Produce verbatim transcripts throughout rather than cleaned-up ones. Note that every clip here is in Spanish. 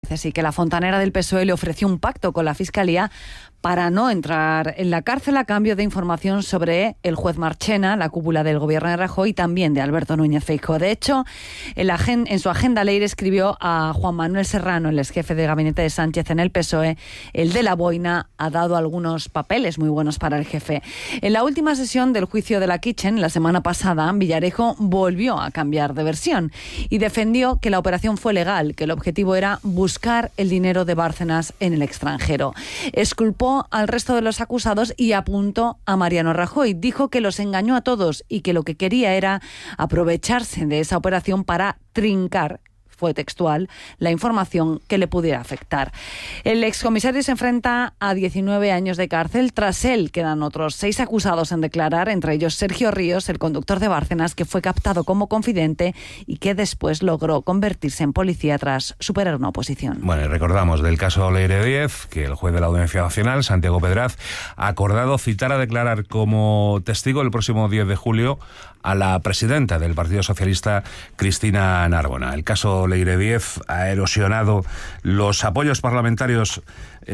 Así que la fontanera del P S O E le ofreció un pacto con la Fiscalía para no entrar en la cárcel a cambio de información sobre el juez Marchena, la cúpula del gobierno de Rajoy y también de Alberto Núñez Feijóo. De hecho, en, la, en su agenda Leire escribió a Juan Manuel Serrano, el exjefe de gabinete de Sánchez en el P S O E, el de la boina ha dado algunos papeles muy buenos para el jefe. En la última sesión del juicio de la Kitchen, la semana pasada, Villarejo volvió a cambiar de versión y defendió que la operación fue legal, que el objetivo era buscar el dinero de Bárcenas en el extranjero. Exculpó al resto de los acusados y apuntó a Mariano Rajoy. Dijo que los engañó a todos y que lo que quería era aprovecharse de esa operación para trincar, fue textual, la información que le pudiera afectar. El excomisario se enfrenta a diecinueve años de cárcel. Tras él quedan otros seis acusados en declarar, entre ellos Sergio Ríos, el conductor de Bárcenas, que fue captado como confidente y que después logró convertirse en policía tras superar una oposición. Bueno, y recordamos del caso Leire Díez, que el juez de la Audiencia Nacional, Santiago Pedraz, ha acordado citar a declarar como testigo el próximo diez de julio a la presidenta del Partido Socialista, Cristina Narbona. El caso Leire Díez ha erosionado los apoyos parlamentarios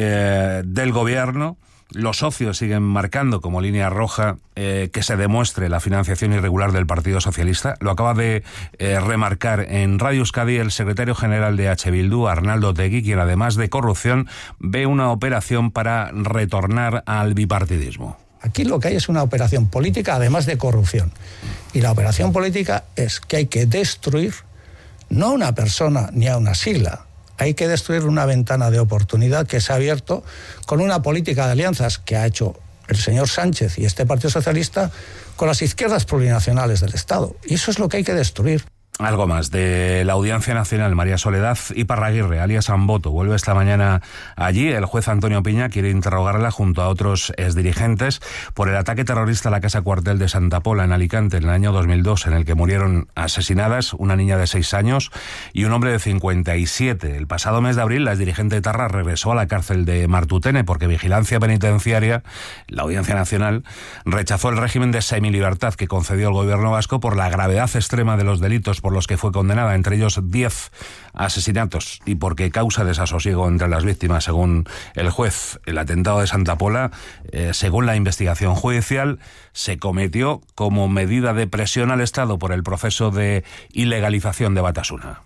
eh, del gobierno. Los socios siguen marcando como línea roja eh, que se demuestre la financiación irregular del Partido Socialista. Lo acaba de eh, remarcar en Radio Euskadi el secretario general de H. Bildu, Arnaldo Otegi, quien además de corrupción ve una operación para retornar al bipartidismo. Aquí lo que hay es una operación política, además de corrupción. Y la operación política es que hay que destruir, no a una persona ni a una sigla, hay que destruir una ventana de oportunidad que se ha abierto con una política de alianzas que ha hecho el señor Sánchez y este Partido Socialista con las izquierdas plurinacionales del Estado. Y eso es lo que hay que destruir. Algo más de la Audiencia Nacional. María Soledad Iparraguirre, alias Amboto, vuelve esta mañana allí. El juez Antonio Piña quiere interrogarla junto a otros exdirigentes por el ataque terrorista a la Casa Cuartel de Santa Pola en Alicante en el año dos mil dos, en el que murieron asesinadas una niña de seis años y un hombre de cincuenta y siete. El pasado mes de abril, la exdirigente etarra regresó a la cárcel de Martutene porque Vigilancia Penitenciaria, la Audiencia Nacional, rechazó el régimen de semilibertad que concedió el gobierno vasco por la gravedad extrema de los delitos por los que fue condenada, entre ellos diez asesinatos, y porque causa desasosiego entre las víctimas, según el juez. El atentado de Santa Pola, eh, según la investigación judicial, se cometió como medida de presión al Estado por el proceso de ilegalización de Batasuna.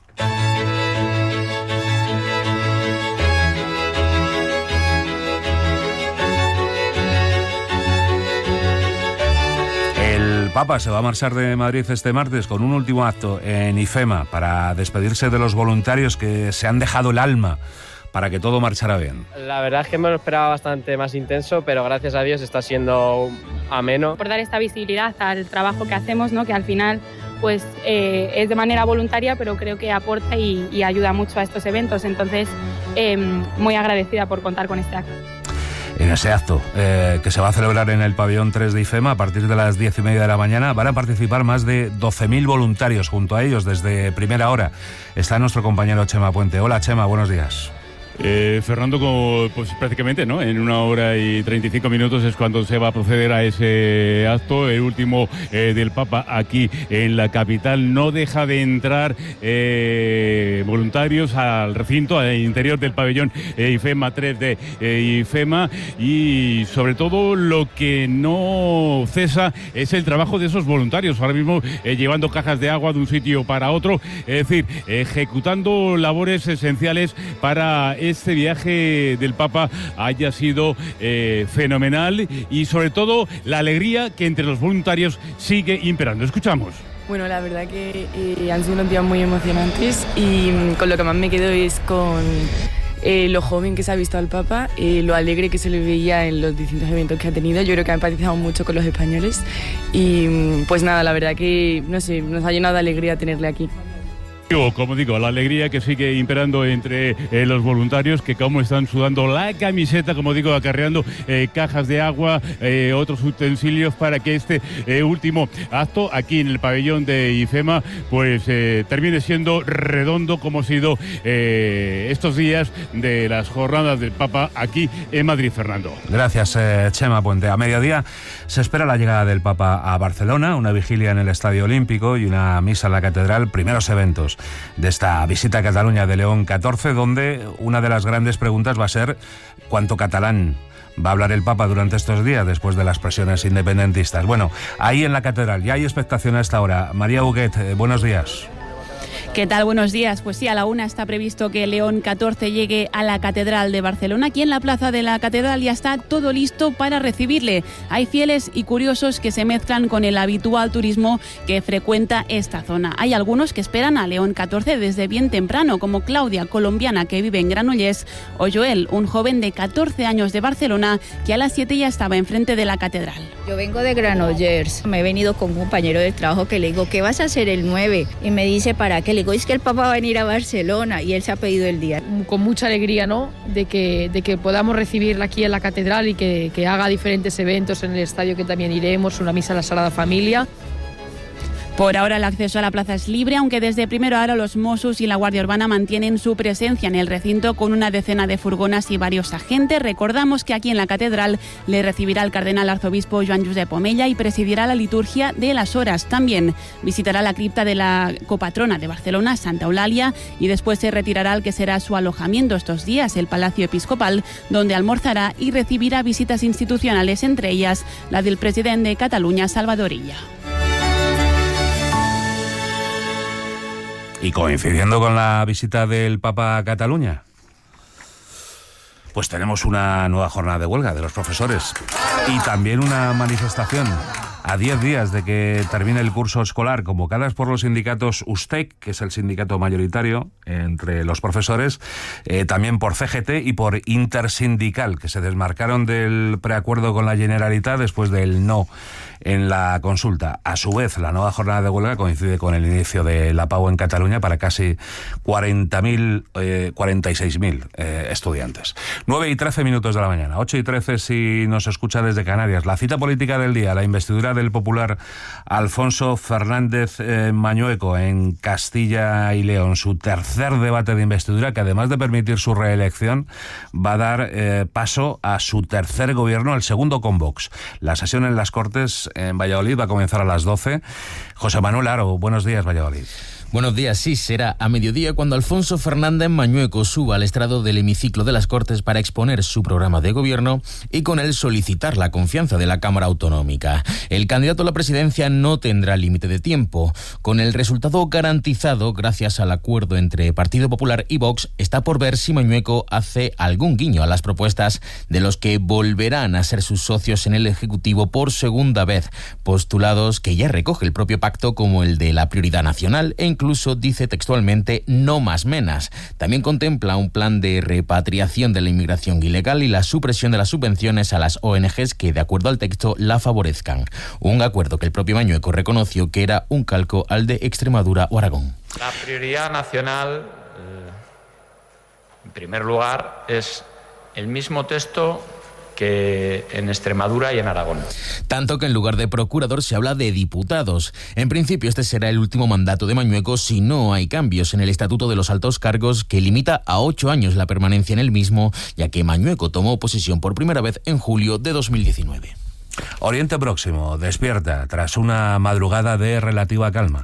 El Papa se va a marchar de Madrid este martes con un último acto en IFEMA para despedirse de los voluntarios que se han dejado el alma para que todo marchara bien. La verdad es que me lo esperaba bastante más intenso, pero gracias a Dios está siendo ameno. Por dar esta visibilidad al trabajo que hacemos, ¿no? Que al final pues eh, es de manera voluntaria, pero creo que aporta y, y ayuda mucho a estos eventos. Entonces, eh, muy agradecida por contar con este acto. En ese acto, eh, que se va a celebrar en el pabellón tres de IFEMA a partir de las diez y media de la mañana, van a participar más de doce mil voluntarios. Junto a ellos, desde primera hora, está nuestro compañero Chema Puente. Hola, Chema, buenos días. Eh, Fernando, como, pues prácticamente, ¿no? En una hora y treinta y cinco minutos es cuando se va a proceder a ese acto, el último eh, del Papa aquí en la capital. No deja de entrar eh, voluntarios al recinto, al interior del pabellón eh, IFEMA tres de eh, IFEMA, y sobre todo lo que no cesa es el trabajo de esos voluntarios, ahora mismo eh, llevando cajas de agua de un sitio para otro, es decir, ejecutando labores esenciales para este viaje del Papa haya sido eh, fenomenal, y sobre todo la alegría que entre los voluntarios sigue imperando. Escuchamos. Bueno, la verdad que eh, han sido unos días muy emocionantes, y mm, con lo que más me quedo es con eh, lo joven que se ha visto al Papa, eh, lo alegre que se le veía en los distintos eventos que ha tenido. Yo creo que ha empatizado mucho con los españoles y mm, pues nada, la verdad que no sé, nos ha llenado de alegría tenerle aquí. Como digo, la alegría que sigue imperando entre eh, los voluntarios, que como están sudando la camiseta, como digo, acarreando eh, cajas de agua, eh, otros utensilios para que este eh, último acto aquí en el pabellón de IFEMA pues eh, termine siendo redondo, como ha sido eh, estos días de las jornadas del Papa aquí en Madrid, Fernando. Gracias, eh, Chema Puente. A mediodía se espera la llegada del Papa a Barcelona, una vigilia en el Estadio Olímpico y una misa en la Catedral, primeros eventos de esta visita a Cataluña de León catorce, donde una de las grandes preguntas va a ser ¿cuánto catalán va a hablar el Papa durante estos días después de las presiones independentistas? Bueno, ahí en la catedral ya hay expectación a esta hora. María Huguet, eh, buenos días. ¿Qué tal? Buenos días. Pues sí, a la una está previsto que León catorce llegue a la Catedral de Barcelona. Aquí en la plaza de la Catedral ya está todo listo para recibirle. Hay fieles y curiosos que se mezclan con el habitual turismo que frecuenta esta zona. Hay algunos que esperan a León catorce desde bien temprano, como Claudia, colombiana que vive en Granollers, o Joel, un joven de catorce años de Barcelona que a las siete ya estaba enfrente de la Catedral. Yo vengo de Granollers. Me he venido con un compañero de trabajo que le digo, ¿qué vas a hacer el nueve? Y me dice, ¿para qué? Le digo, es que el Papa va a venir a Barcelona y él se ha pedido el día. Con mucha alegría, ¿no? De que, de que podamos recibirla aquí en la catedral y que, que haga diferentes eventos en el estadio, que también iremos, una misa a la Sagrada Familia. Por ahora el acceso a la plaza es libre, aunque desde primera hora los Mossos y la Guardia Urbana mantienen su presencia en el recinto con una decena de furgonas y varios agentes. Recordamos que aquí en la catedral le recibirá el cardenal arzobispo Joan Josep Omella y presidirá la liturgia de las horas. También visitará la cripta de la copatrona de Barcelona, Santa Eulalia, y después se retirará al que será su alojamiento estos días, el Palacio Episcopal, donde almorzará y recibirá visitas institucionales, entre ellas la del presidente de Cataluña, Salvador Illa. Y coincidiendo con la visita del Papa a Cataluña, pues tenemos una nueva jornada de huelga de los profesores y también una manifestación a diez días de que termine el curso escolar, convocadas por los sindicatos USTEC, que es el sindicato mayoritario entre los profesores, eh, también por C G T y por Intersindical, que se desmarcaron del preacuerdo con la Generalitat después del no en la consulta. A su vez, la nueva jornada de huelga coincide con el inicio de la PAU en Cataluña para casi cuarenta mil, eh, cuarenta y seis mil eh, estudiantes. nueve y trece minutos de la mañana, ocho y trece si nos escucha desde Canarias. La cita política del día, la investidura del popular Alfonso Fernández eh, Mañueco en Castilla y León, su tercer debate de investidura, que además de permitir su reelección, va a dar eh, paso a su tercer gobierno, el segundo con Vox. La sesión en las Cortes en Valladolid va a comenzar a las doce. José Manuel Aro, buenos días, Valladolid. Buenos días, sí, será a mediodía cuando Alfonso Fernández Mañueco suba al estrado del hemiciclo de las Cortes para exponer su programa de gobierno y con él solicitar la confianza de la Cámara Autonómica. El candidato a la presidencia no tendrá límite de tiempo. Con el resultado garantizado gracias al acuerdo entre Partido Popular y Vox, está por ver si Mañueco hace algún guiño a las propuestas de los que volverán a ser sus socios en el Ejecutivo por segunda vez, postulados que ya recoge el propio pacto, como el de la prioridad nacional e incluso dice textualmente no más menas. También contempla un plan de repatriación de la inmigración ilegal y la supresión de las subvenciones a las O N Ges que, de acuerdo al texto, la favorezcan. Un acuerdo que el propio Mañueco reconoció que era un calco al de Extremadura o Aragón. La prioridad nacional, eh, en primer lugar, es el mismo texto que en Extremadura y en Aragón. Tanto que en lugar de procurador se habla de diputados. En principio este será el último mandato de Mañueco si no hay cambios en el Estatuto de los Altos Cargos, que limita a ocho años la permanencia en el mismo, ya que Mañueco tomó posesión por primera vez en julio de dos mil diecinueve. Oriente Próximo despierta tras una madrugada de relativa calma.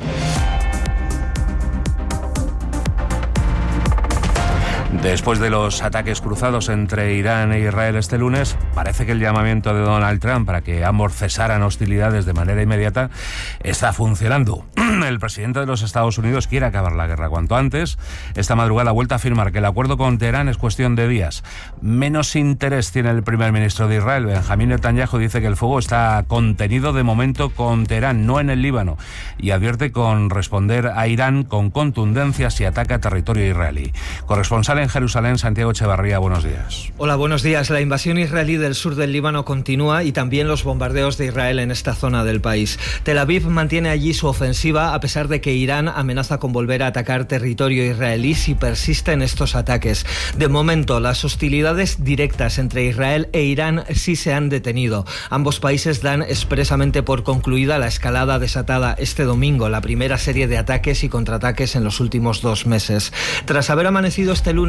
Después de los ataques cruzados entre Irán e Israel este lunes, parece que el llamamiento de Donald Trump para que ambos cesaran hostilidades de manera inmediata está funcionando. El presidente de los Estados Unidos quiere acabar la guerra cuanto antes. Esta madrugada ha vuelto a afirmar que el acuerdo con Teherán es cuestión de días. Menos interés tiene el primer ministro de Israel. Benjamín Netanyahu dice que el fuego está contenido de momento con Teherán, no en el Líbano, y advierte con responder a Irán con contundencia si ataca territorio israelí. Corresponsal en Jerusalén, Santiago Echevarría, buenos días. Hola, buenos días. La invasión israelí del sur del Líbano continúa y también los bombardeos de Israel en esta zona del país. Tel Aviv mantiene allí su ofensiva a pesar de que Irán amenaza con volver a atacar territorio israelí si persisten estos ataques. De momento, las hostilidades directas entre Israel e Irán sí se han detenido. Ambos países dan expresamente por concluida la escalada desatada este domingo, la primera serie de ataques y contraataques en los últimos dos meses. Tras haber amanecido este lunes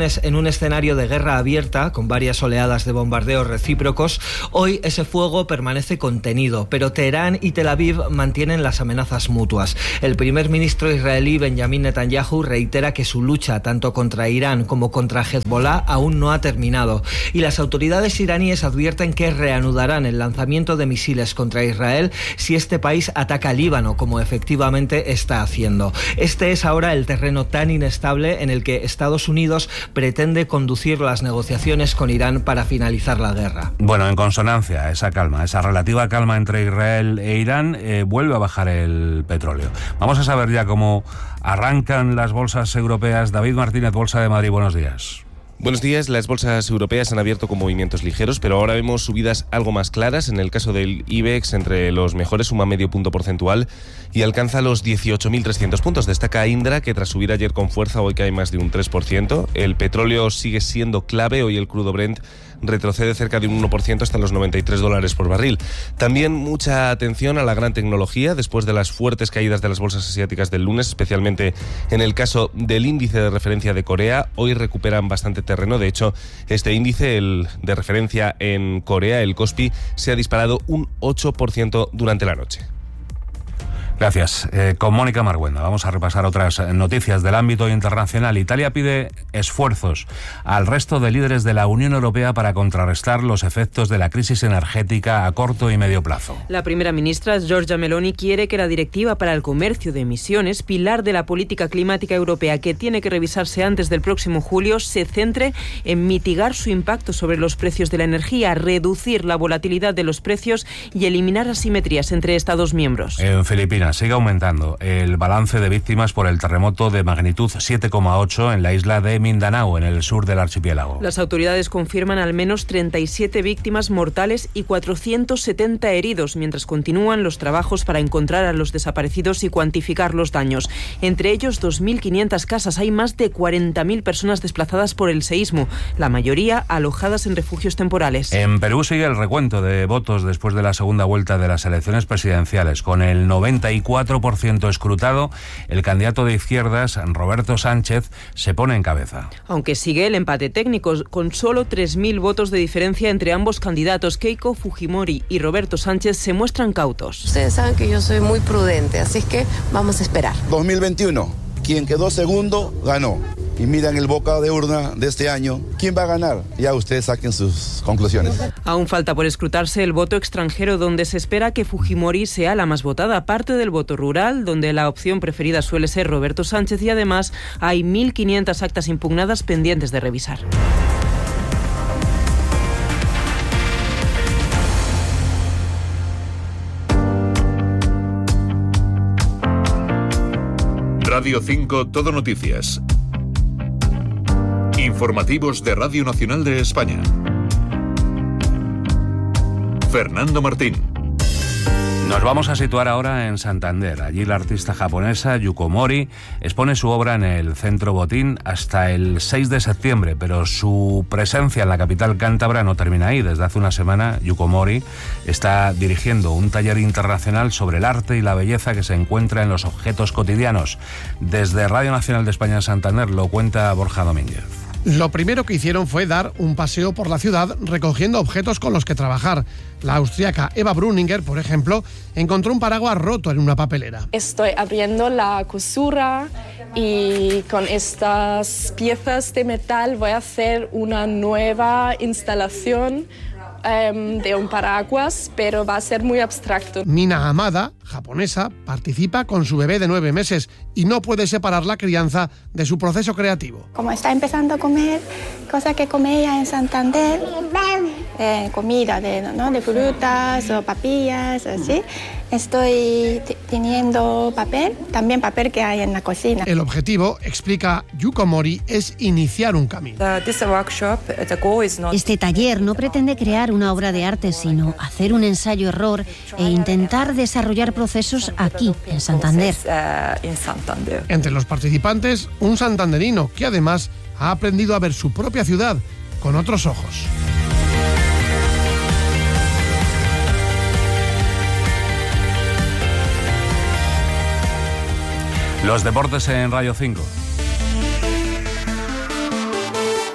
lunes en un escenario de guerra abierta, con varias oleadas de bombardeos recíprocos, hoy ese fuego permanece contenido, pero Teherán y Tel Aviv mantienen las amenazas mutuas. El primer ministro israelí Benjamin Netanyahu reitera que su lucha tanto contra Irán como contra Hezbollah aún no ha terminado, y las autoridades iraníes advierten que reanudarán el lanzamiento de misiles contra Israel si este país ataca a Líbano, como efectivamente está haciendo. Este es ahora el terreno tan inestable en el que Estados Unidos pretende conducir las negociaciones con Irán para finalizar la guerra. Bueno, en consonancia, esa calma, esa relativa calma entre Israel e Irán, eh, vuelve a bajar el petróleo. Vamos a saber ya cómo arrancan las bolsas europeas. David Martínez, Bolsa de Madrid, buenos días. Buenos días. Las bolsas europeas han abierto con movimientos ligeros, pero ahora vemos subidas algo más claras. En el caso del IBEX, entre los mejores suma medio punto porcentual y alcanza los dieciocho mil trescientos puntos. Destaca Indra, que tras subir ayer con fuerza, hoy cae más de un tres por ciento. El petróleo sigue siendo clave. Hoy el crudo Brent retrocede cerca de un uno por ciento hasta los noventa y tres dólares por barril. También mucha atención a la gran tecnología después de las fuertes caídas de las bolsas asiáticas del lunes, especialmente en el caso del índice de referencia de Corea. Hoy recuperan bastante terreno. De hecho, este índice, el de referencia en Corea, el Kospi, se ha disparado un ocho por ciento durante la noche. Gracias. Eh, con Mónica Marguenda vamos a repasar otras noticias del ámbito internacional. Italia pide esfuerzos al resto de líderes de la Unión Europea para contrarrestar los efectos de la crisis energética a corto y medio plazo. La primera ministra, Giorgia Meloni, quiere que la Directiva para el Comercio de Emisiones, pilar de la política climática europea que tiene que revisarse antes del próximo julio, se centre en mitigar su impacto sobre los precios de la energía, reducir la volatilidad de los precios y eliminar asimetrías entre Estados miembros. En Filipinas sigue aumentando el balance de víctimas por el terremoto de magnitud siete coma ocho en la isla de Mindanao, en el sur del archipiélago. Las autoridades confirman al menos treinta y siete víctimas mortales y cuatrocientos setenta heridos, mientras continúan los trabajos para encontrar a los desaparecidos y cuantificar los daños. Entre ellos, dos mil quinientas casas. Hay más de cuarenta mil personas desplazadas por el seísmo, la mayoría alojadas en refugios temporales. En Perú sigue el recuento de votos después de la segunda vuelta de las elecciones presidenciales. Con el noventa y cuatro por ciento escrutado, el candidato de izquierdas, Roberto Sánchez, se pone en cabeza. Aunque sigue el empate técnico, con solo tres mil votos de diferencia entre ambos candidatos, Keiko Fujimori y Roberto Sánchez se muestran cautos. Ustedes saben que yo soy muy prudente, así que vamos a esperar. dos mil veintiuno, quien quedó segundo, ganó. Y miran el boca de urna de este año, ¿quién va a ganar? Ya ustedes saquen sus conclusiones. Aún falta por escrutarse el voto extranjero, donde se espera que Fujimori sea la más votada, aparte del voto rural, donde la opción preferida suele ser Roberto Sánchez, y además hay mil quinientas actas impugnadas pendientes de revisar. Radio cinco Todo Noticias. Informativos de Radio Nacional de España. Fernando Martín. Nos vamos a situar ahora en Santander. Allí la artista japonesa Yuko Mori expone su obra en el Centro Botín hasta el seis de septiembre, pero su presencia en la capital cántabra no termina ahí. Desde hace una semana, Yuko Mori está dirigiendo un taller internacional sobre el arte y la belleza que se encuentra en los objetos cotidianos. Desde Radio Nacional de España en Santander lo cuenta Borja Domínguez. Lo primero que hicieron fue dar un paseo por la ciudad recogiendo objetos con los que trabajar. La austríaca Eva Bruninger, por ejemplo, encontró un paraguas roto en una papelera. Estoy abriendo la costura y con estas piezas de metal voy a hacer una nueva instalación um, de un paraguas, pero va a ser muy abstracto. Mina Hamada, japonesa, participa con su bebé de nueve meses y no puede separar la crianza de su proceso creativo. Como está empezando a comer cosas que comía en Santander, eh, comida de, ¿no? de frutas o papillas, así, estoy t- teniendo papel, también papel que hay en la cocina. El objetivo, explica Yuko Mori, es iniciar un camino. Este taller no pretende crear una obra de arte, sino hacer un ensayo-error e intentar desarrollar procesos aquí, en Santander. Entre los participantes, un santanderino que además ha aprendido a ver su propia ciudad con otros ojos. Los deportes en Radio cinco.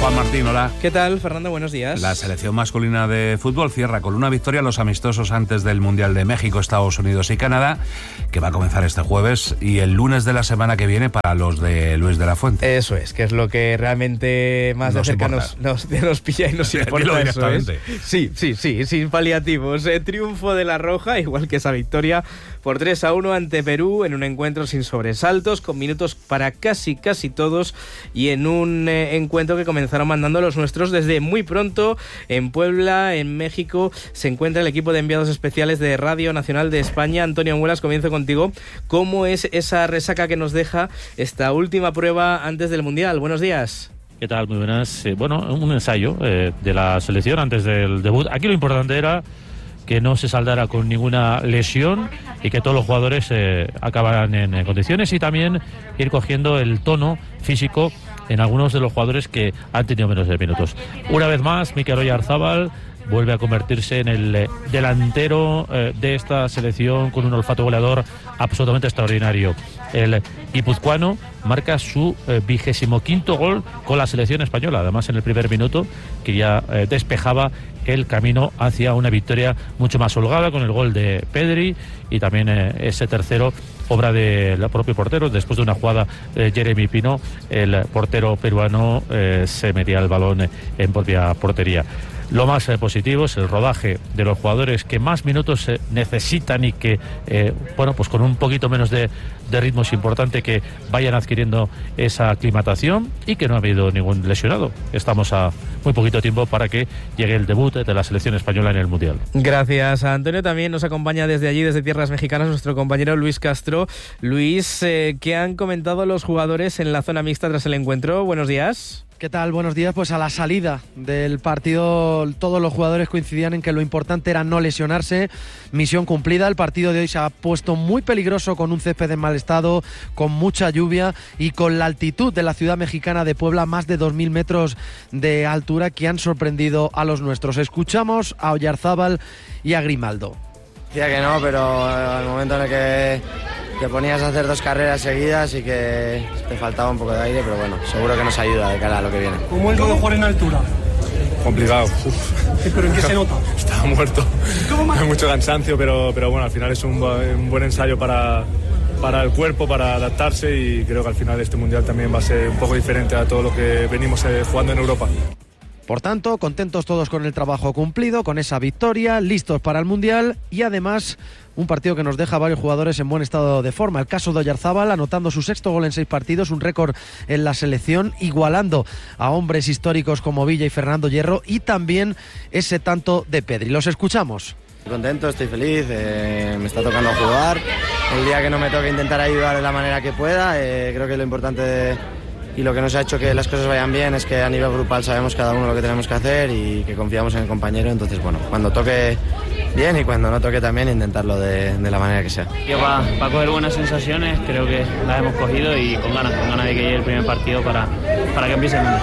Juan Martín, hola. ¿Qué tal, Fernando? Buenos días. La selección masculina de fútbol cierra con una victoria los amistosos antes del Mundial de México, Estados Unidos y Canadá, que va a comenzar este jueves, y el lunes de la semana que viene para los de Luis de la Fuente. Eso es, que es lo que realmente más Nos de cerca nos, nos, nos pilla y nos Sí, importa. dilo Eso es. directamente. Sí, sí, sí, sin paliativos. Eh, triunfo de la Roja, igual que esa victoria por tres a uno ante Perú, en un encuentro sin sobresaltos, con minutos para casi, casi todos, y en un eh, encuentro que comenzaron mandando los nuestros desde muy pronto. En Puebla, en México, se encuentra el equipo de enviados especiales de Radio Nacional de España. Antonio Muelas, comienzo contigo. ¿Cómo es esa resaca que nos deja esta última prueba antes del Mundial? Buenos días. ¿Qué tal? Muy buenas. Eh, bueno, un ensayo eh, de la selección antes del debut. Aquí lo importante era que no se saldara con ninguna lesión y que todos los jugadores eh, acabaran en, en condiciones, y también ir cogiendo el tono físico en algunos de los jugadores que han tenido menos de minutos. Una vez más, Mikel Oyarzabal vuelve a convertirse en el eh, delantero eh, de esta selección, con un olfato goleador absolutamente extraordinario. El guipuzcoano marca su eh, vigésimo quinto gol con la selección española, además en el primer minuto, que ya eh, despejaba el camino hacia una victoria mucho más holgada con el gol de Pedri, y también eh, ese tercero, obra del propio portero. Después de una jugada de Jeremy Pino, el portero peruano eh, se metía el balón en propia portería. Lo más eh, positivo es el rodaje de los jugadores que más minutos eh, necesitan y que, eh, bueno, pues con un poquito menos de, de ritmo es importante que vayan adquiriendo esa aclimatación, y que no ha habido ningún lesionado. Estamos a muy poquito tiempo para que llegue el debut de la selección española en el Mundial. Gracias, Antonio. También nos acompaña desde allí, desde tierras mexicanas, nuestro compañero Luis Castro. Luis, eh, ¿qué han comentado los jugadores en la zona mixta tras el encuentro? Buenos días. ¿Qué tal? Buenos días. Pues a la salida del partido todos los jugadores coincidían en que lo importante era no lesionarse. Misión cumplida. El partido de hoy se ha puesto muy peligroso, con un césped en mal estado, con mucha lluvia y con la altitud de la ciudad mexicana de Puebla, más de dos mil metros de altura, que han sorprendido a los nuestros. Escuchamos a Oyarzabal y a Grimaldo. Decía que no, pero al momento en el que te ponías a hacer dos carreras seguidas y que te faltaba un poco de aire, pero bueno, seguro que nos ayuda de cara a lo que viene. ¿Cómo es lo de jugar en altura? Complicado. Uf. ¿Pero en qué se nota? Estaba muerto. Hay mucho cansancio, pero, pero bueno, al final es un, un buen ensayo para, para el cuerpo, para adaptarse, y creo que al final este Mundial también va a ser un poco diferente a todo lo que venimos eh, jugando en Europa. Por tanto, contentos todos con el trabajo cumplido, con esa victoria, listos para el Mundial, y además un partido que nos deja a varios jugadores en buen estado de forma. El caso de Oyarzabal, anotando su sexto gol en seis partidos, un récord en la selección, igualando a hombres históricos como Villa y Fernando Hierro, y también ese tanto de Pedri. Los escuchamos. Estoy contento, estoy feliz, eh, me está tocando jugar. El día que no me toque intentar ayudar de la manera que pueda, eh, creo que lo importante de... y lo que nos ha hecho que las cosas vayan bien es que a nivel grupal sabemos cada uno lo que tenemos que hacer y que confiamos en el compañero. Entonces, bueno, cuando toque bien y cuando no toque también, intentarlo de, de la manera que sea. Para pa coger buenas sensaciones, creo que las hemos cogido, y con ganas, con ganas de que llegue el primer partido para, para que empiece el mundo.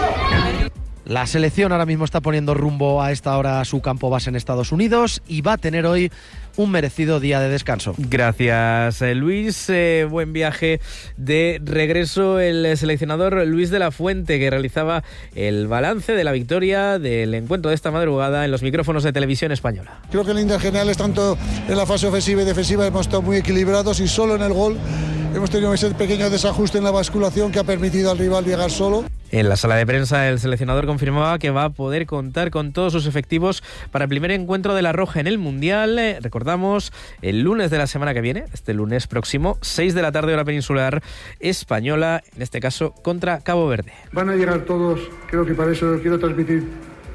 La selección ahora mismo está poniendo rumbo a esta hora a su campo base en Estados Unidos, y va a tener hoy un merecido día de descanso. Gracias, Luis. Eh, buen viaje de regreso el seleccionador Luis de la Fuente, que realizaba el balance de la victoria del encuentro de esta madrugada en los micrófonos de Televisión Española. Creo que en líneas generales, tanto en la fase ofensiva y defensiva, hemos estado muy equilibrados, y solo en el gol hemos tenido ese pequeño desajuste en la basculación que ha permitido al rival llegar solo. En la sala de prensa, el seleccionador confirmaba que va a poder contar con todos sus efectivos para el primer encuentro de la Roja en el Mundial. Eh, recordamos, el lunes de la semana que viene, este lunes próximo, seis de la tarde hora peninsular española, en este caso contra Cabo Verde. Van a llegar todos, creo que para eso quiero transmitir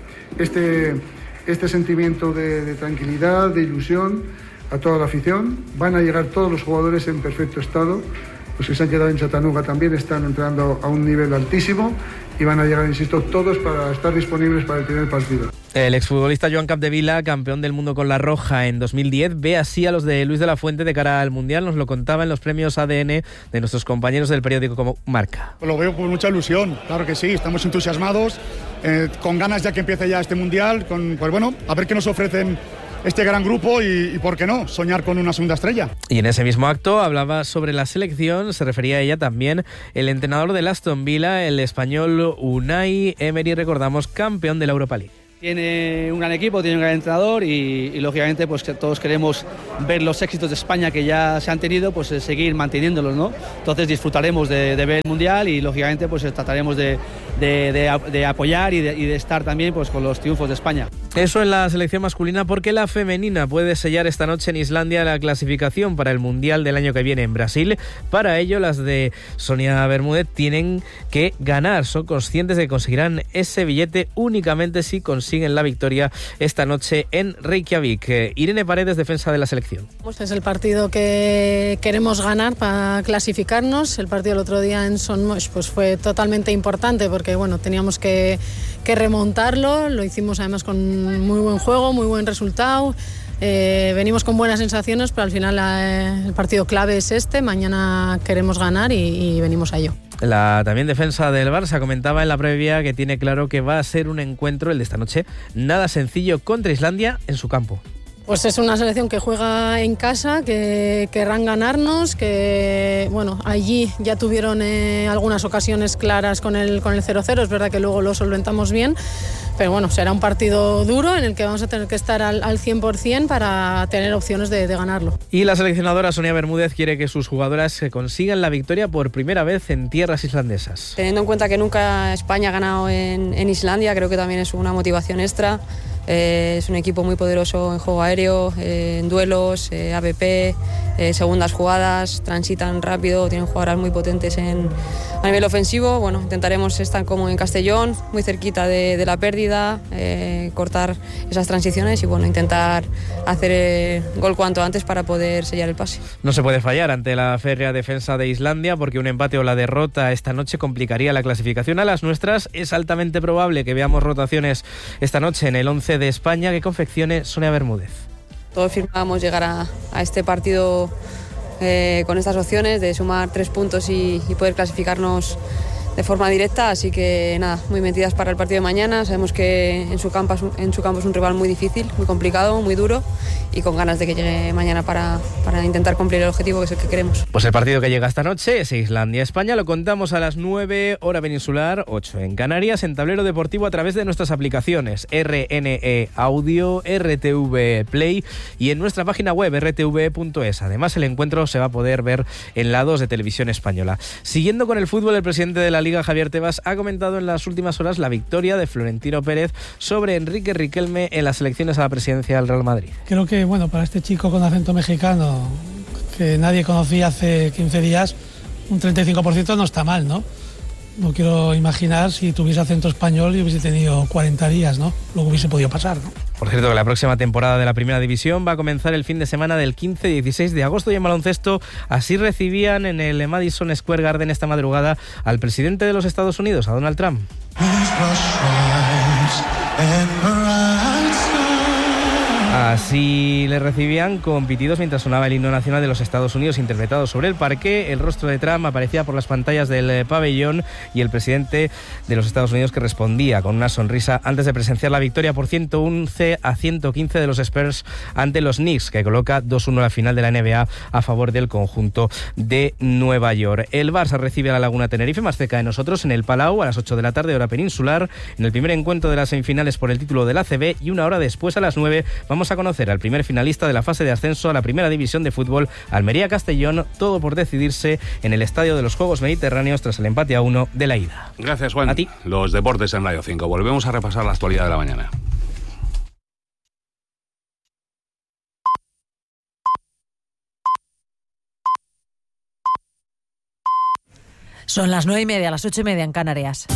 este, este sentimiento de, de tranquilidad, de ilusión a toda la afición. Van a llegar todos los jugadores en perfecto estado. Los que se han quedado en Chattanooga también están entrando a un nivel altísimo, y van a llegar, insisto, todos para estar disponibles para el primer partido. El exfutbolista Joan Capdevila, campeón del mundo con la Roja en dos mil diez, ve así a los de Luis de la Fuente de cara al Mundial. Nos lo contaba en los premios A D N de nuestros compañeros del periódico como Marca. Lo veo con mucha ilusión, claro que sí, estamos entusiasmados, eh, con ganas ya que empiece ya este Mundial, con, pues bueno, a ver qué nos ofrecen este gran grupo y, y, ¿por qué no?, soñar con una segunda estrella. Y en ese mismo acto hablaba sobre la selección, se refería a ella también el entrenador del Aston Villa, el español Unai Emery, recordamos, campeón de la Europa League. Tiene un gran equipo, tiene un gran entrenador y, y lógicamente pues que todos queremos ver los éxitos de España que ya se han tenido, pues seguir manteniéndolos, ¿no? Entonces disfrutaremos de, de ver el Mundial y lógicamente pues trataremos de, de, de, de apoyar y de, y de estar también pues con los triunfos de España. Eso en la selección masculina, porque la femenina puede sellar esta noche en Islandia la clasificación para el Mundial del año que viene en Brasil. Para ello, las de Sonia Bermúdez tienen que ganar. Son conscientes de que conseguirán ese billete únicamente si consiguen la victoria esta noche en Reykjavik. Irene Paredes, defensa de la selección. Es el partido que queremos ganar para clasificarnos. El partido el otro día en Son Moix pues fue totalmente importante porque bueno, teníamos que, que remontarlo. Lo hicimos además con muy buen juego, muy buen resultado. Eh, venimos con buenas sensaciones, pero al final eh, el partido clave es este. Mañana queremos ganar y, y venimos a ello. La también defensa del Barça comentaba en la previa que tiene claro que va a ser un encuentro, el de esta noche, nada sencillo contra Islandia en su campo. Pues es una selección que juega en casa, que querrán ganarnos, que bueno, allí ya tuvieron eh, algunas ocasiones claras con el, con el cero cero, es verdad que luego lo solventamos bien, pero bueno, será un partido duro en el que vamos a tener que estar al, al cien por ciento para tener opciones de, de ganarlo. Y la seleccionadora Sonia Bermúdez quiere que sus jugadoras consigan la victoria por primera vez en tierras islandesas. Teniendo en cuenta que nunca España ha ganado en, en Islandia, creo que también es una motivación extra. Eh, es un equipo muy poderoso en juego aéreo, eh, en duelos, eh, A V P, eh, segundas jugadas, transitan rápido, tienen jugadoras muy potentes en, a nivel ofensivo. Bueno, intentaremos estar como en Castellón, muy cerquita de, de la pérdida, eh, cortar esas transiciones y bueno, intentar hacer eh, gol cuanto antes para poder sellar el pase. No se puede fallar ante la férrea defensa de Islandia porque un empate o la derrota esta noche complicaría la clasificación a las nuestras. Es altamente probable que veamos rotaciones esta noche en el once de España que confeccione Sonia Bermúdez. Todos firmábamos llegar a, a este partido eh, con estas opciones de sumar tres puntos y, y poder clasificarnos de forma directa, así que nada, muy metidas para el partido de mañana. Sabemos que en su campo, en su campo es un rival muy difícil, muy complicado, muy duro y con ganas de que llegue mañana para, para intentar cumplir el objetivo que es el que queremos. Pues el partido que llega esta noche es Islandia-España, lo contamos a las nueve hora peninsular, ocho en Canarias, en Tablero Deportivo a través de nuestras aplicaciones R N E Audio, R T V Play y en nuestra página web r t v punto es. Además el encuentro se va a poder ver en la dos de Televisión Española. Siguiendo con el fútbol, el presidente de la Liga, Javier Tebas, ha comentado en las últimas horas la victoria de Florentino Pérez sobre Enrique Riquelme en las elecciones a la presidencia del Real Madrid. Creo que, bueno, para este chico con acento mexicano que nadie conocía hace quince días, un treinta y cinco por ciento no está mal, ¿no? No quiero imaginar si tuviese acento español y hubiese tenido cuarenta días, ¿no? Luego hubiese podido pasar, ¿no? Por cierto, que la próxima temporada de la Primera División va a comenzar el fin de semana del quince y dieciséis de agosto y en baloncesto así recibían en el Madison Square Garden esta madrugada al presidente de los Estados Unidos, a Donald Trump. Así le recibían con pitidos mientras sonaba el himno nacional de los Estados Unidos interpretado sobre el parqué. El rostro de Trump aparecía por las pantallas del pabellón y el presidente de los Estados Unidos que respondía con una sonrisa antes de presenciar la victoria por ciento once a ciento quince de los Spurs ante los Knicks, que coloca dos uno la final de la N B A a favor del conjunto de Nueva York. El Barça recibe a la Laguna Tenerife, más cerca de nosotros, en el Palau a las ocho de la tarde, hora peninsular, en el primer encuentro de las semifinales por el título del A C B, y una hora después, a las nueve, vamos a conocer al primer finalista de la fase de ascenso a la Primera División de Fútbol, Almería-Castellón, todo por decidirse en el Estadio de los Juegos Mediterráneos tras el empate a uno de la ida. Gracias, Juan. A ti. Los deportes en Radio cinco. Volvemos a repasar la actualidad de la mañana. Son las nueve y media, las ocho y media en Canarias.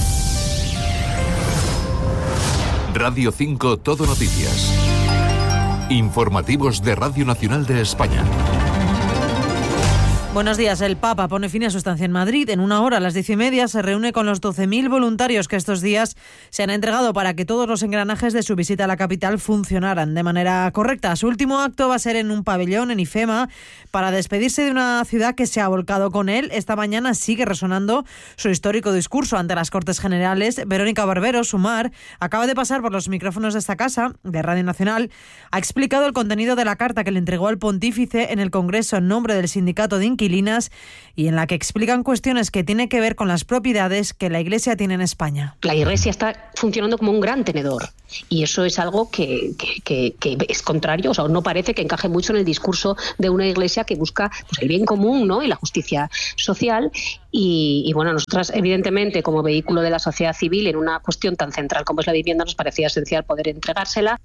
Radio cinco Todo Noticias. Informativos de Radio Nacional de España. Buenos días. El Papa pone fin a su estancia en Madrid. En una hora, a las diez y media, se reúne con los doce mil voluntarios que estos días se han entregado para que todos los engranajes de su visita a la capital funcionaran de manera correcta. Su último acto va a ser en un pabellón en IFEMA para despedirse de una ciudad que se ha volcado con él. Esta mañana sigue resonando su histórico discurso ante las Cortes Generales. Verónica Barbero, Sumar, acaba de pasar por los micrófonos de esta casa, de Radio Nacional. Ha explicado el contenido de la carta que le entregó al pontífice en el Congreso en nombre del Sindicato de Inquilinos y en la que explican cuestiones que tienen que ver con las propiedades que la Iglesia tiene en España. La Iglesia está funcionando como un gran tenedor y eso es algo que, que, que, que es contrario, o sea, no parece que encaje mucho en el discurso de una Iglesia que busca pues, el bien común, ¿no?, y la justicia social. Y, y bueno, nosotras evidentemente como vehículo de la sociedad civil en una cuestión tan central como es la vivienda nos parecía esencial poder entregársela.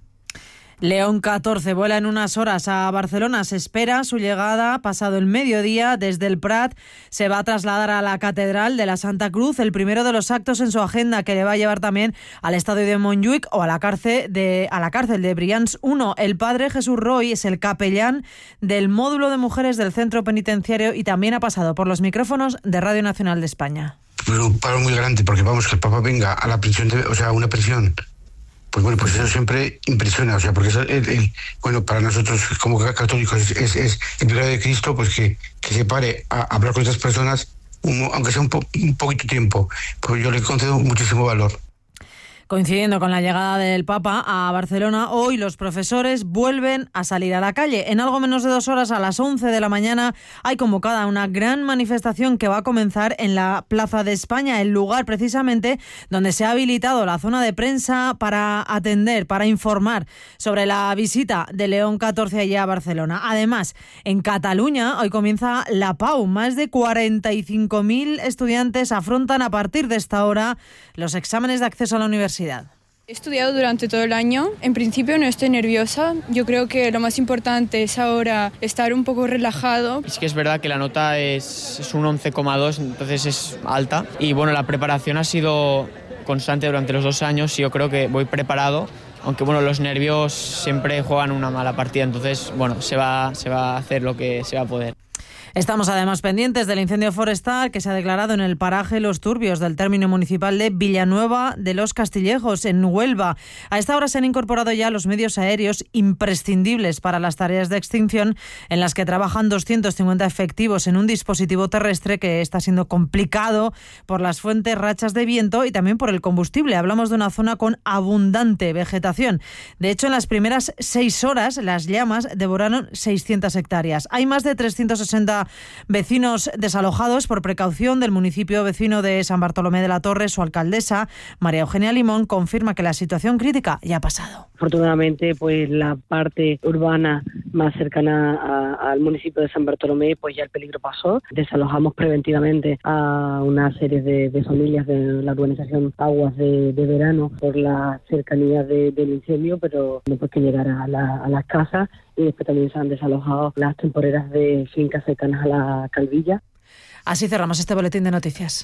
León catorce vuela en unas horas a Barcelona. Se espera su llegada pasado el mediodía. Desde el Prat se va a trasladar a la Catedral de la Santa Cruz, el primero de los actos en su agenda que le va a llevar también al estadio de Montjuic o a la cárcel de, a la cárcel de Brians uno. El padre Jesús Roy es el capellán del módulo de mujeres del centro penitenciario y también ha pasado por los micrófonos de Radio Nacional de España. Pues un paro muy grande porque vamos, que el Papa venga a la prisión, de, o sea, una prisión. Pues bueno, pues eso siempre impresiona, o sea, porque eso, el, el, bueno, para nosotros como católicos es, es, es el milagro de Cristo, pues que, que se pare a hablar con estas personas, un, aunque sea un, po, un poquito tiempo, pues yo le concedo muchísimo valor. Coincidiendo con la llegada del Papa a Barcelona, hoy los profesores vuelven a salir a la calle. En algo menos de dos horas, a las once de la mañana, hay convocada una gran manifestación que va a comenzar en la Plaza de España, el lugar precisamente donde se ha habilitado la zona de prensa para atender, para informar sobre la visita de León catorce allá a Barcelona. Además, en Cataluña, hoy comienza la Pau. Más de cuarenta y cinco mil estudiantes afrontan a partir de esta hora los exámenes de acceso a la universidad. He estudiado durante todo el año. En principio no estoy nerviosa. Yo creo que lo más importante es ahora estar un poco relajado. Sí que es verdad que la nota es, es un once coma dos, entonces es alta. Y bueno, la preparación ha sido constante durante los dos años y yo creo que voy preparado. Aunque bueno, los nervios siempre juegan una mala partida, entonces bueno, se va, se va a hacer lo que se va a poder. Estamos además pendientes del incendio forestal que se ha declarado en el paraje Los Turbios del término municipal de Villanueva de los Castillejos, en Huelva. A esta hora se han incorporado ya los medios aéreos imprescindibles para las tareas de extinción, en las que trabajan doscientos cincuenta efectivos en un dispositivo terrestre que está siendo complicado por las fuertes rachas de viento y también por el combustible. Hablamos de una zona con abundante vegetación. De hecho, en las primeras seis horas las llamas devoraron seiscientas hectáreas. Hay más de trescientos sesenta vecinos desalojados por precaución del municipio vecino de San Bartolomé de la Torre. Su alcaldesa, María Eugenia Limón, confirma que la situación crítica ya ha pasado. Afortunadamente, pues la parte urbana más cercana a, al municipio de San Bartolomé, pues ya el peligro pasó. Desalojamos preventivamente a una serie de, de familias de la urbanización Aguas de, de Verano por la cercanía de, del incendio, pero después que llegara a, la, a las casas. Y después también se han desalojado las temporeras de fincas cercanas a la Calvilla. Así cerramos este boletín de noticias.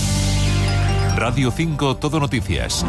Radio cinco Todo Noticias.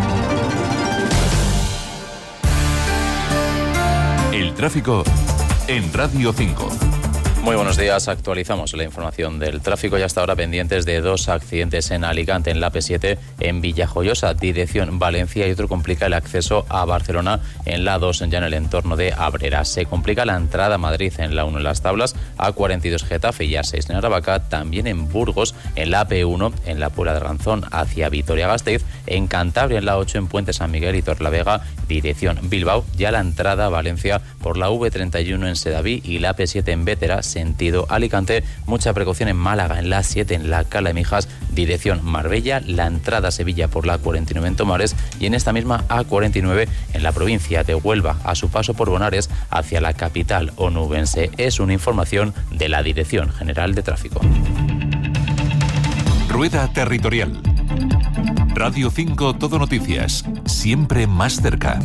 El tráfico en Radio cinco. Muy buenos días, actualizamos la información del tráfico y hasta ahora pendientes de dos accidentes en Alicante, en la A P siete, en Villajoyosa, dirección Valencia, y otro complica el acceso a Barcelona en la A dos, ya en el entorno de Abrera. Se complica la entrada a Madrid en la uno en Las Tablas, A cuarenta y dos Getafe y A seis en Aravaca, también en Burgos, en la A P uno, en la Puebla de Ranzón hacia Vitoria-Gasteiz, en Cantabria en la ocho, en Puente San Miguel y Torlavega, dirección Bilbao, ya la entrada a Valencia por la V treinta y uno en Sedaví y la A P siete en Vétera, sentido Alicante. Mucha precaución en Málaga, en la A siete, en la Cala de Mijas, dirección Marbella, la entrada a Sevilla por la cuarenta y nueve en Tomares y en esta misma A cuarenta y nueve en la provincia de Huelva, a su paso por Bonares hacia la capital onubense. Es una información de la Dirección General de Tráfico. Rueda territorial. Radio cinco Todo Noticias, siempre más cerca.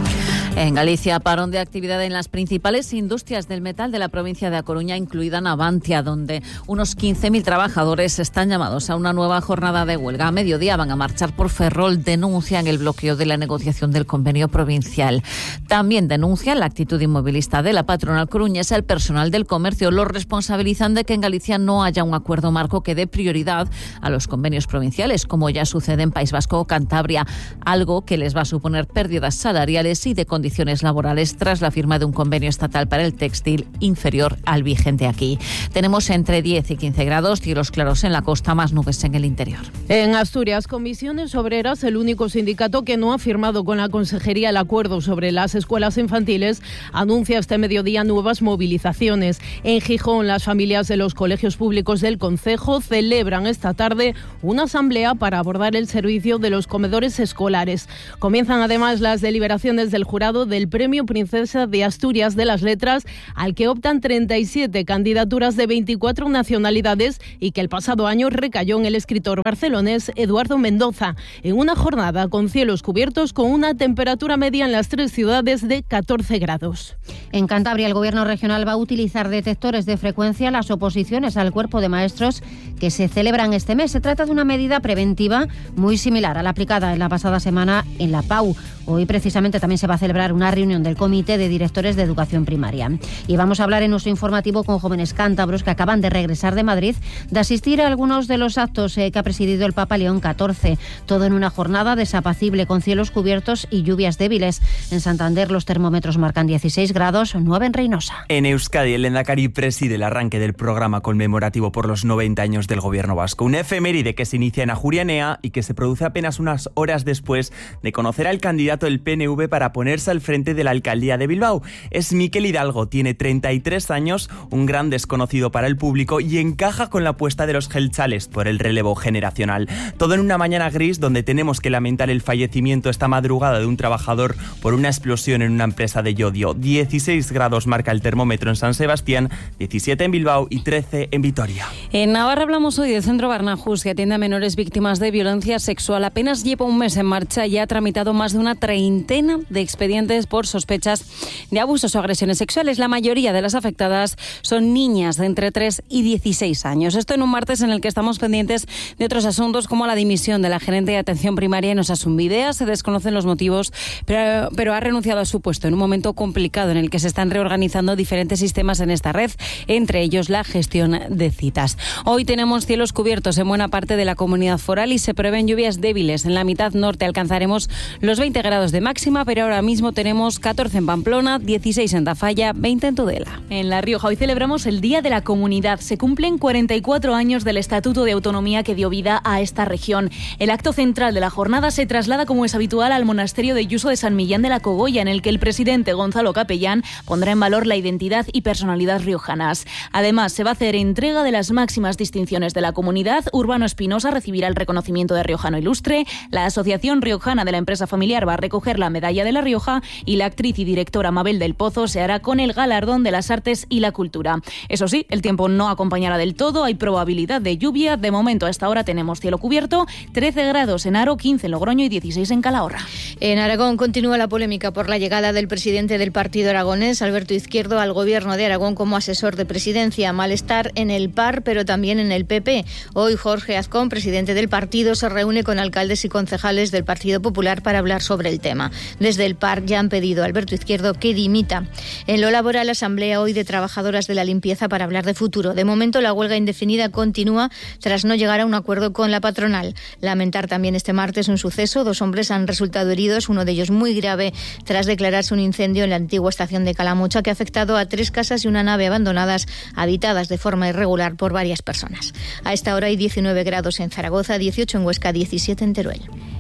En Galicia, parón de actividad en las principales industrias del metal de la provincia de A Coruña, incluida Navantia, donde unos quince mil trabajadores están llamados a una nueva jornada de huelga. A mediodía van a marchar por Ferrol, denuncian el bloqueo de la negociación del convenio provincial. También denuncian la actitud inmovilista de la patronal coruñesa. El personal del comercio lo responsabilizan de que en Galicia no haya un acuerdo marco que dé prioridad a los convenios provinciales, como ya sucede en País Vasco o Cantabria, algo que les va a suponer pérdidas salariales y de condiciones laborales tras la firma de un convenio estatal para el textil inferior al vigente aquí. Tenemos entre diez y quince grados, cielos claros en la costa, más nubes en el interior. En Asturias, Comisiones Obreras, el único sindicato que no ha firmado con la Consejería el acuerdo sobre las escuelas infantiles, anuncia este mediodía nuevas movilizaciones. En Gijón, las familias de los colegios públicos del concejo celebran esta tarde una asamblea para abordar el servicio de los comedores escolares. Comienzan además las deliberaciones del jurado del Premio Princesa de Asturias de las Letras, al que optan treinta y siete candidaturas de veinticuatro nacionalidades y que el pasado año recayó en el escritor barcelonés Eduardo Mendoza, en una jornada con cielos cubiertos con una temperatura media en las tres ciudades de catorce grados. En Cantabria, el Gobierno regional va a utilizar detectores de frecuencia en las oposiciones al cuerpo de maestros que se celebran este mes. Se trata de una medida preventiva muy similar a la aplicada en la pasada semana en la P A U. Hoy precisamente también se va a celebrar una reunión del Comité de Directores de Educación Primaria. Y vamos a hablar en nuestro informativo con jóvenes cántabros que acaban de regresar de Madrid, de asistir a algunos de los actos eh, que ha presidido el Papa León catorce. Todo en una jornada desapacible con cielos cubiertos y lluvias débiles. En Santander los termómetros marcan dieciséis grados, nueve en Reynosa. En Euskadi, el Lehendakari preside el arranque del programa conmemorativo por los noventa años del Gobierno vasco. Una efeméride que se inicia en Ajuria Enea y que se produce apenas unas horas después de conocer al candidato del P N V para ponerse al frente de la alcaldía de Bilbao. Es Miquel Hidalgo, tiene treinta y tres años, un gran desconocido para el público y encaja con la apuesta de los jeltzales por el relevo generacional. Todo en una mañana gris donde tenemos que lamentar el fallecimiento esta madrugada de un trabajador por una explosión en una empresa de yodio. dieciséis grados marca el termómetro en San Sebastián, diecisiete en Bilbao y trece en Vitoria. En Navarra hablamos hoy del Centro Barnahus, que atiende a menores víctimas de violencia sexual. Apenas lleva un mes en marcha y ha tramitado más de una treintena de expedientes por sospechas de abusos o agresiones sexuales. La mayoría de las afectadas son niñas de entre tres y dieciséis años. Esto en un martes en el que estamos pendientes de otros asuntos como la dimisión de la gerente de atención primaria en Osasunbidea. Se desconocen los motivos, pero, pero ha renunciado a su puesto en un momento complicado en el que se están reorganizando diferentes sistemas en esta red, entre ellos la gestión de citas. Hoy tenemos cielos cubiertos en buena parte de la comunidad foral y se prevén lluvias débiles. En la mitad norte alcanzaremos los veinte grados de máxima, pero ahora mismo tenemos catorce en Pamplona, dieciséis en Tafalla, veinte en Tudela. En La Rioja hoy celebramos el Día de la Comunidad. Se cumplen cuarenta y cuatro años del Estatuto de Autonomía que dio vida a esta región. El acto central de la jornada se traslada, como es habitual, al monasterio de Yuso de San Millán de la Cogolla, en el que el presidente Gonzalo Capellán pondrá en valor la identidad y personalidad riojanas. Además, se va a hacer entrega de las máximas distinciones de la comunidad. Urbano Espinosa recibirá el reconocimiento de Riojano Ilustre, la Asociación Riojana de la Empresa Familiar va a recoger la Medalla de La Rioja y la actriz y directora Mabel del Pozo se hará con el Galardón de las Artes y la Cultura. Eso sí, el tiempo no acompañará del todo, hay probabilidad de lluvia. De momento, a esta hora tenemos cielo cubierto, trece grados en Aro, quince en Logroño y dieciséis en Calahorra. En Aragón continúa la polémica por la llegada del presidente del partido aragonés, Alberto Izquierdo, al gobierno de Aragón como asesor de presidencia. Malestar en el P A R, pero también en el P P. Hoy Jorge Azcón, presidente del partido, se reúne con alcaldes y concejales del Partido Popular para hablar sobre el tema. Desde el P A R ya han pedido a Alberto Izquierdo que dimita. En lo laboral, asamblea hoy de trabajadoras de la limpieza para hablar de futuro. De momento, la huelga indefinida continúa tras no llegar a un acuerdo con la patronal. Lamentar también este martes un suceso. Dos hombres han resultado heridos, uno de ellos muy grave, tras declararse un incendio en la antigua estación de Calamocha que ha afectado a tres casas y una nave abandonadas, habitadas de forma irregular por varias personas. A esta hora hay diecinueve grados en Zaragoza, dieciocho en Huesca, diecisiete en Teruel.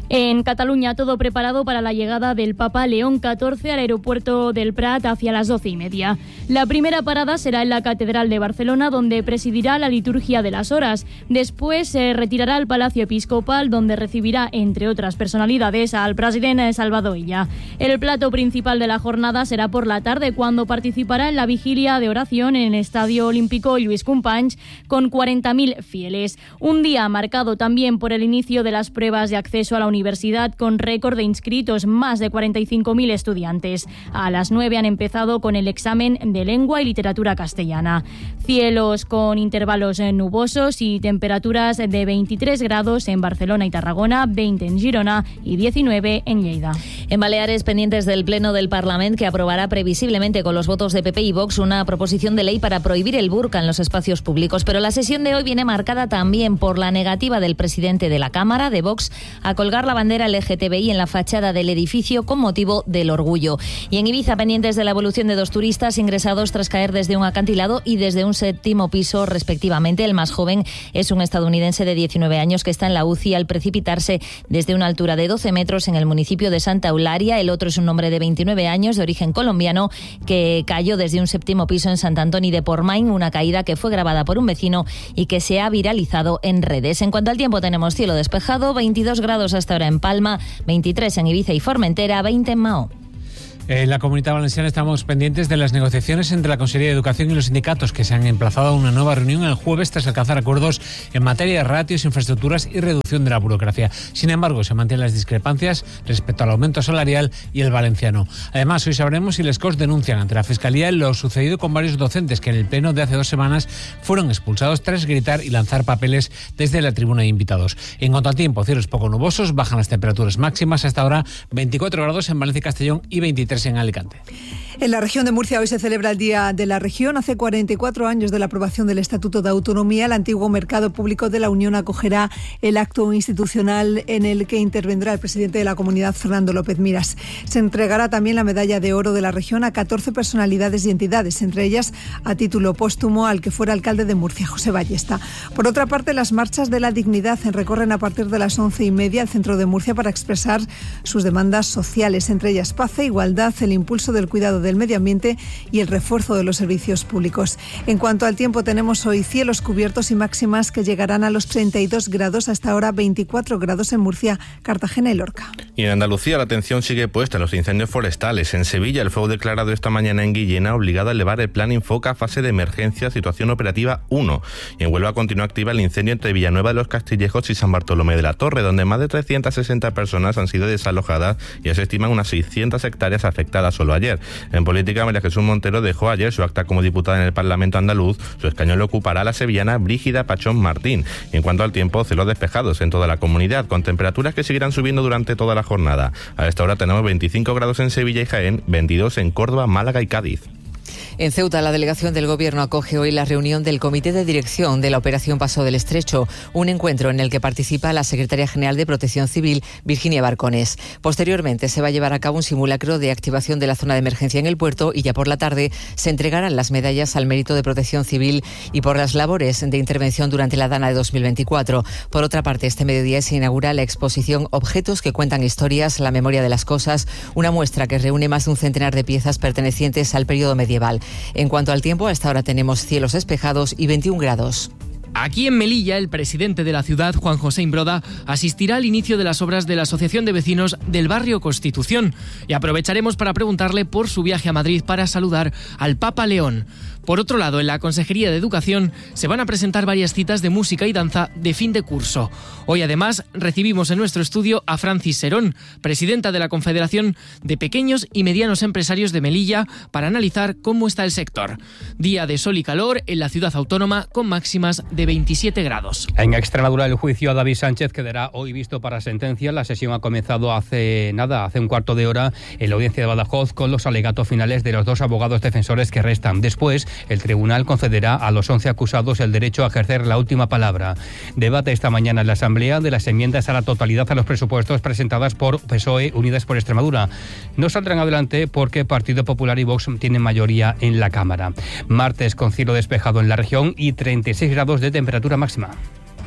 En Cataluña, todo preparado para la llegada del Papa León catorce al aeropuerto del Prat hacia las doce y media. La primera parada será en la Catedral de Barcelona, donde presidirá la liturgia de las horas. Después se retirará al Palacio Episcopal, donde recibirá, entre otras personalidades, al presidente Salvador Illa. El plato principal de la jornada será por la tarde, cuando participará en la vigilia de oración en el Estadio Olímpico Lluís Companys con cuarenta mil fieles. Un día marcado también por el inicio de las pruebas de acceso a la universidad, Universidad con récord de inscritos, más de cuarenta y cinco mil estudiantes. A las nueve han empezado con el examen de lengua y literatura castellana. Cielos con intervalos nubosos y temperaturas de veintitrés grados en Barcelona y Tarragona, veinte en Girona y diecinueve en Lleida. En Baleares, pendientes del Pleno del Parlament, que aprobará previsiblemente con los votos de P P y Vox una proposición de ley para prohibir el burka en los espacios públicos. Pero la sesión de hoy viene marcada también por la negativa del presidente de la Cámara, de Vox, a colgar la bandera L G T B I en la fachada del edificio con motivo del orgullo. Y en Ibiza, pendientes de la evolución de dos turistas ingresados tras caer desde un acantilado y desde un séptimo piso respectivamente. El más joven es un estadounidense de diecinueve años que está en la U C I al precipitarse desde una altura de doce metros en el municipio de Santa Eularia. El otro es un hombre de veintinueve años de origen colombiano que cayó desde un séptimo piso en Sant Antoni de Portmany, una caída que fue grabada por un vecino y que se ha viralizado en redes. En cuanto al tiempo, tenemos cielo despejado, veintidós grados hasta ahora en Palma, veintitrés en Ibiza y Formentera, veinte en Mahón. En la Comunidad Valenciana estamos pendientes de las negociaciones entre la Consejería de Educación y los sindicatos, que se han emplazado a una nueva reunión el jueves tras alcanzar acuerdos en materia de ratios, infraestructuras y reducción de la burocracia. Sin embargo, se mantienen las discrepancias respecto al aumento salarial y el valenciano. Además, hoy sabremos si les C O S denuncian ante la Fiscalía lo sucedido con varios docentes que en el pleno de hace dos semanas fueron expulsados tras gritar y lanzar papeles desde la tribuna de invitados. En cuanto al tiempo, cielos poco nubosos, bajan las temperaturas máximas hasta ahora veinticuatro grados en Valencia y Castellón y veintitrés en Alicante. En la región de Murcia hoy se celebra el Día de la Región. Hace cuarenta y cuatro años de la aprobación del Estatuto de Autonomía, el antiguo mercado público de la Unión acogerá el acto institucional en el que intervendrá el presidente de la comunidad, Fernando López Miras. Se entregará también la medalla de oro de la región a catorce personalidades y entidades, entre ellas a título póstumo al que fuera alcalde de Murcia, José Ballesta. Por otra parte, las marchas de la dignidad recorren a partir de las once y media el centro de Murcia para expresar sus demandas sociales, entre ellas paz e igualdad, el impulso del cuidado del medio ambiente y el refuerzo de los servicios públicos. En cuanto al tiempo, tenemos hoy cielos cubiertos y máximas que llegarán a los treinta y dos grados, hasta ahora veinticuatro grados en Murcia, Cartagena y Lorca. Y en Andalucía la atención sigue puesta en los incendios forestales. En Sevilla, el fuego declarado esta mañana en Guillena ha obligado a elevar el plan Infoca a fase de emergencia, situación operativa uno. Y en Huelva continúa activa el incendio entre Villanueva de los Castillejos y San Bartolomé de la Torre, donde más de trescientas sesenta personas han sido desalojadas y ya se estiman unas seiscientas hectáreas afectadas solo ayer. En política, María Jesús Montero dejó ayer su acta como diputada en el Parlamento andaluz. Su escaño lo ocupará la sevillana Brígida Pachón Martín. Y en cuanto al tiempo, cielos despejados en toda la comunidad, con temperaturas que seguirán subiendo durante toda la jornada. A esta hora tenemos veinticinco grados en Sevilla y Jaén, veintidós en Córdoba, Málaga y Cádiz. En Ceuta, la delegación del Gobierno acoge hoy la reunión del Comité de Dirección de la Operación Paso del Estrecho, un encuentro en el que participa la Secretaria General de Protección Civil, Virginia Barcones. Posteriormente se va a llevar a cabo un simulacro de activación de la zona de emergencia en el puerto y ya por la tarde se entregarán las medallas al mérito de Protección Civil y por las labores de intervención durante la Dana de dos mil veinticuatro. Por otra parte, este mediodía se inaugura la exposición Objetos que cuentan historias, la memoria de las cosas, una muestra que reúne más de un centenar de piezas pertenecientes al periodo medieval. En cuanto al tiempo, hasta ahora tenemos cielos despejados y veintiún grados. Aquí en Melilla, el presidente de la ciudad, Juan José Imbroda, asistirá al inicio de las obras de la Asociación de Vecinos del Barrio Constitución y aprovecharemos para preguntarle por su viaje a Madrid para saludar al Papa León. Por otro lado, en la Consejería de Educación se van a presentar varias citas de música y danza de fin de curso. Hoy, además, recibimos en nuestro estudio a Francis Serón, presidenta de la Confederación de Pequeños y Medianos Empresarios de Melilla, para analizar cómo está el sector. Día de sol y calor en la ciudad autónoma con máximas de veintisiete grados. En Extremadura, el juicio a David Sánchez quedará hoy visto para sentencia. La sesión ha comenzado hace nada, hace un cuarto de hora, en la audiencia de Badajoz, con los alegatos finales de los dos abogados defensores que restan. Después, el tribunal concederá a los once acusados el derecho a ejercer la última palabra. Debate esta mañana en la Asamblea de las enmiendas a la totalidad a los presupuestos presentadas por P S O E, Unidas por Extremadura. No saldrán adelante porque Partido Popular y Vox tienen mayoría en la Cámara. Martes con cielo despejado en la región y treinta y seis grados de temperatura máxima.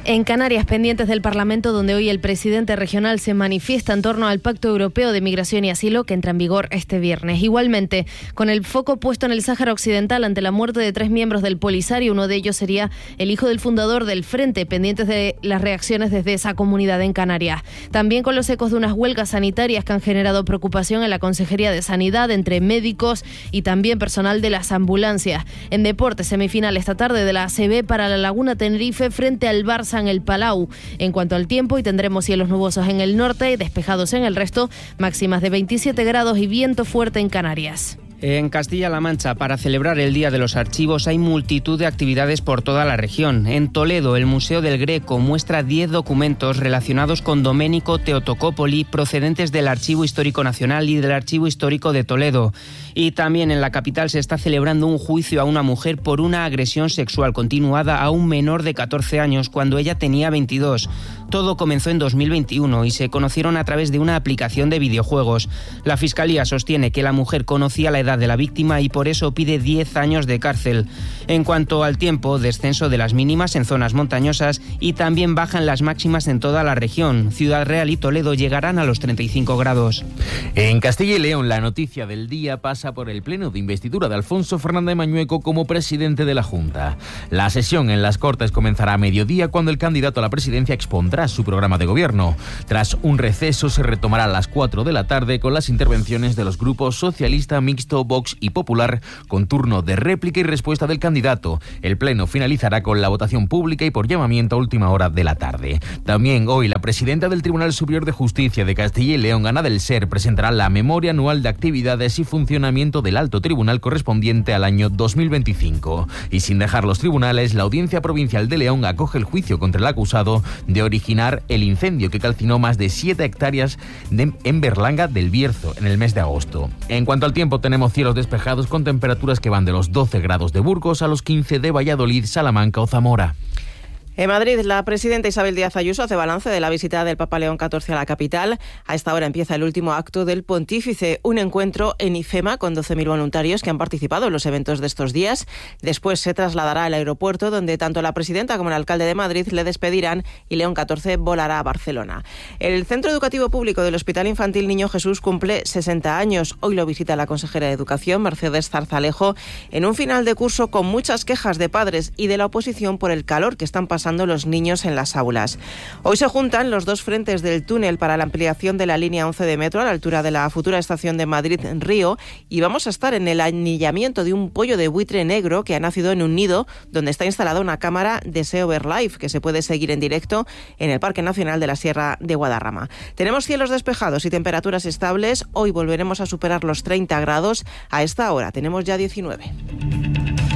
En Canarias, pendientes del Parlamento, donde hoy el presidente regional se manifiesta en torno al Pacto Europeo de Migración y Asilo que entra en vigor este viernes. Igualmente, con el foco puesto en el Sáhara Occidental ante la muerte de tres miembros del Polisario, uno de ellos sería el hijo del fundador del Frente, pendientes de las reacciones desde esa comunidad en Canarias. También con los ecos de unas huelgas sanitarias que han generado preocupación en la Consejería de Sanidad entre médicos y también personal de las ambulancias. En deportes, semifinal esta tarde de la A C B para la Laguna Tenerife frente al Barça en el Palau. En cuanto al tiempo, hoy tendremos cielos nubosos en el norte y despejados en el resto, máximas de veintisiete grados y viento fuerte en Canarias. En Castilla-La Mancha, para celebrar el Día de los Archivos, hay multitud de actividades por toda la región. En Toledo, el Museo del Greco muestra diez documentos relacionados con Doménico Teotocópoli, procedentes del Archivo Histórico Nacional y del Archivo Histórico de Toledo. Y también en la capital se está celebrando un juicio a una mujer por una agresión sexual continuada a un menor de catorce años cuando ella tenía veintidós. Todo comenzó en dos mil veintiuno y se conocieron a través de una aplicación de videojuegos. La Fiscalía sostiene que la mujer conocía la edad de la víctima y por eso pide diez años de cárcel. En cuanto al tiempo, descenso de las mínimas en zonas montañosas y también bajan las máximas en toda la región. Ciudad Real y Toledo llegarán a los treinta y cinco grados. En Castilla y León, la noticia del día pasa por el pleno de investidura de Alfonso Fernández Mañueco como presidente de la Junta. La sesión en las Cortes comenzará a mediodía cuando el candidato a la presidencia expondrá su programa de gobierno. Tras un receso se retomará a las cuatro de la tarde con las intervenciones de los grupos Socialista, Mixto, Vox y Popular, con turno de réplica y respuesta del candidato. El pleno finalizará con la votación pública y por llamamiento a última hora de la tarde. También hoy la presidenta del Tribunal Superior de Justicia de Castilla y León, Ana del Ser, presentará la memoria anual de actividades y funcionamiento del Alto Tribunal correspondiente al año dos mil veinticinco. Y sin dejar los tribunales, la Audiencia Provincial de León acoge el juicio contra el acusado de originar el incendio que calcinó más de siete hectáreas de, en Berlanga del Bierzo en el mes de agosto. En cuanto al tiempo, tenemos cielos despejados con temperaturas que van de los doce grados de Burgos a los quince de Valladolid, Salamanca o Zamora. En Madrid, la presidenta Isabel Díaz Ayuso hace balance de la visita del Papa León catorce a la capital. A esta hora empieza el último acto del pontífice, un encuentro en IFEMA con doce mil voluntarios que han participado en los eventos de estos días. Después se trasladará al aeropuerto, donde tanto la presidenta como el alcalde de Madrid le despedirán y León catorce volará a Barcelona. El Centro Educativo Público del Hospital Infantil Niño Jesús cumple sesenta años. Hoy lo visita la consejera de Educación, Mercedes Zarzalejo, en un final de curso con muchas quejas de padres y de la oposición por el calor que están pasando los niños en las aulas. Hoy se juntan los dos frentes del túnel para la ampliación de la línea once de metro a la altura de la futura estación de Madrid-Río y vamos a estar en el anillamiento de un pollo de buitre negro que ha nacido en un nido donde está instalada una cámara de SEO Verlife que se puede seguir en directo en el Parque Nacional de la Sierra de Guadarrama. Tenemos cielos despejados y temperaturas estables. Hoy volveremos a superar los treinta grados. A esta hora tenemos ya diecinueve.